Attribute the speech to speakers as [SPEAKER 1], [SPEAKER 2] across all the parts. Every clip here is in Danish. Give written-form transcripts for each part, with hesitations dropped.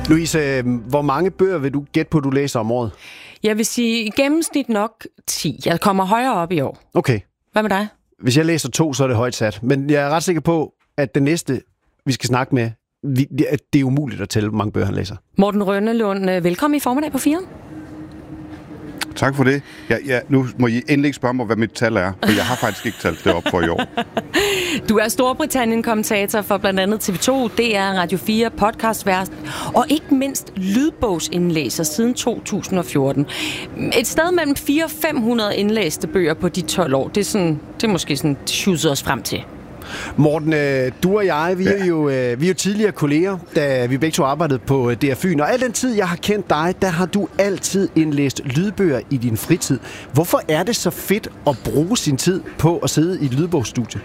[SPEAKER 1] Louise, hvor mange bøger vil du gætte på, du læser om året?
[SPEAKER 2] Jeg vil sige i gennemsnit nok 10. Jeg kommer højere op i år.
[SPEAKER 1] Okay.
[SPEAKER 2] Hvad med dig?
[SPEAKER 1] Hvis jeg læser 2, så er det højt sat. Men jeg er ret sikker på, at det næste, vi skal snakke med, det er umuligt at tælle, hvor mange bøger han læser.
[SPEAKER 2] Morten Rønnelund, velkommen i Formiddag på 4.
[SPEAKER 3] Tak for det. Nu må I endelig ikke spørge mig, hvad mit tal er, for jeg har faktisk ikke talt det op for i år.
[SPEAKER 2] Du er Storbritannien-kommentator for blandt andet TV2, DR, Radio 4, podcastvært og ikke mindst lydbogsindlæser siden 2014. Et sted mellem 400-500 indlæste bøger på de 12 år. Det er måske sådan tjuset os frem til.
[SPEAKER 1] Morten, du og jeg, vi er jo tidligere kolleger, da vi begge to arbejdede på DR Fyn. Og al den tid, jeg har kendt dig, der har du altid indlæst lydbøger i din fritid. Hvorfor er det så fedt at bruge sin tid på at sidde i et lydbogsstudie?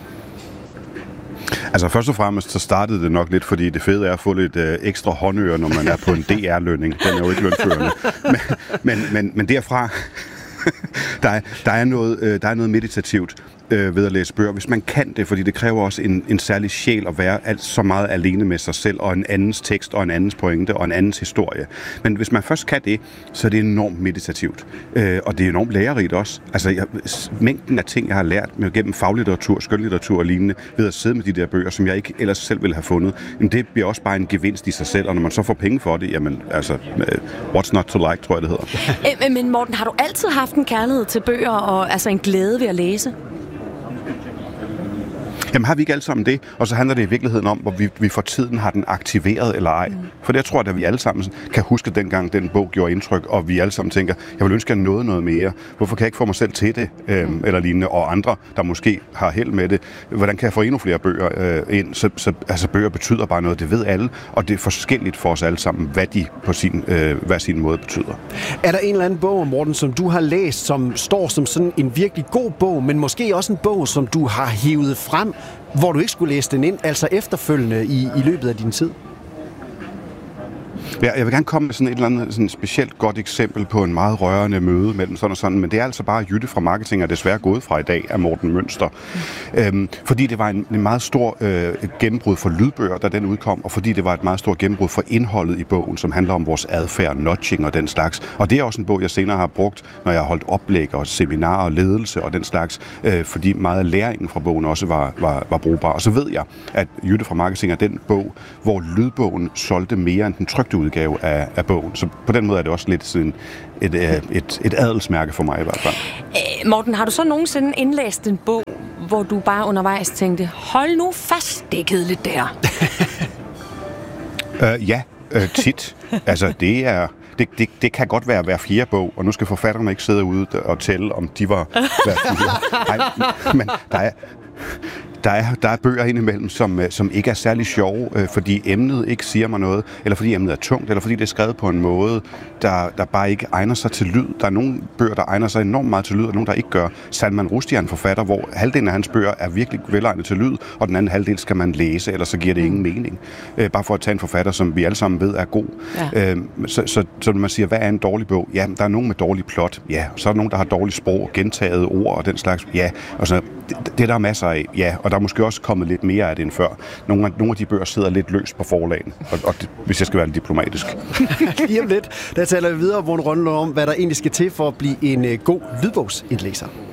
[SPEAKER 3] Altså først og fremmest, så startede det nok lidt, fordi det fede er at få lidt ekstra håndører, når man er på en DR-lønning. Den er jo ikke lønførende. Men derfra, der er noget meditativt ved at læse bøger, hvis man kan det, fordi det kræver også en særlig sjæl at være så meget alene med sig selv, og en andens tekst, og en andens pointe, og en andens historie. Men hvis man først kan det, så er det enormt meditativt. Og det er enormt lærerigt også. Altså, mængden af ting, jeg har lært gennem faglitteratur, skønlitteratur og lignende, ved at sidde med de der bøger, som jeg ikke ellers selv ville have fundet, jamen, det bliver også bare en gevinst i sig selv, og når man så får penge for det, jamen, altså, what's not to like, tror jeg, det hedder.
[SPEAKER 2] Men Morten, har du altid haft en kærlighed til bøger, og altså en glæde ved at læse?
[SPEAKER 3] Jamen har vi ikke alle sammen det? Og så handler det i virkeligheden om, hvor vi for tiden har den aktiveret eller ej. For det jeg tror, at vi alle sammen kan huske dengang den bog gjorde indtryk, og vi alle sammen tænker, jeg vil ønske, at jeg nåede noget mere. Hvorfor kan jeg ikke få mig selv til det? Eller lignende. Og andre, der måske har held med det. Hvordan kan jeg få endnu flere bøger ind? Så bøger betyder bare noget. Det ved alle, og det er forskelligt for os alle sammen, hvad de på hver sin måde betyder.
[SPEAKER 1] Er der en eller anden bog, Morten, som du har læst, som står som sådan en virkelig god bog, men måske også en bog, som du har hivet frem, hvor du ikke skulle læse den ind, altså efterfølgende i løbet af din tid?
[SPEAKER 3] Ja, jeg vil gerne komme med sådan et eller andet sådan specielt godt eksempel på en meget rørende møde mellem sådan og sådan, men det er altså bare Jytte fra Marketing er desværre gået fra i dag af Morten Mønster. Fordi det var en meget stor gennembrud for lydbøger, da den udkom, og fordi det var et meget stort gennembrud for indholdet i bogen, som handler om vores adfærd, nudging og den slags. Og det er også en bog, jeg senere har brugt, når jeg har holdt oplæg og seminarer og ledelse og den slags, fordi meget af læringen fra bogen også var brugbar. Og så ved jeg, at Jytte fra Marketing er den bog, hvor lydbogen solgte mere end den trykte udgave af bogen. Så på den måde er det også lidt sådan et adelsmærke for mig i hvert fald.
[SPEAKER 2] Morten, har du så nogensinde indlæst en bog, hvor du bare undervejs tænkte, hold nu fast, det er kedeligt der?
[SPEAKER 3] Ja, tit. Altså, det kan godt være hver fjerde bog, og nu skal forfatterne ikke sidde ude og tælle, om de var hver fjerde. Nej, men der er bøger indimellem, som ikke er særlig sjove, fordi emnet ikke siger mig noget, eller fordi emnet er tungt, eller fordi det er skrevet på en måde, der bare ikke egner sig til lyd. Der er nogle bøger, der egner sig enormt meget til lyd, og nogle, der ikke gør. Salman Rushdie er en forfatter, hvor halvdelen af hans bøger er virkelig velegnet til lyd, og den anden halvdel skal man læse, ellers så giver det ingen mening. Bare for at tage en forfatter, som vi alle sammen ved er god. Ja. Så når man siger, hvad er en dårlig bog? Ja, der er nogen med dårlig plot. Ja, så er der nogen, der har dårligt sprog, gentaget ord og den slags. Ja, og så det er der masser af. Ja, og der er måske også kommet lidt mere af det end før. Nogle af de bøger sidder lidt løst på forlagen, og det, hvis jeg skal være lidt diplomatisk.
[SPEAKER 1] Lige om lidt, der taler vi videre, Morten Rønnelund, om, hvad der egentlig skal til for at blive en god lydbogsindlæser.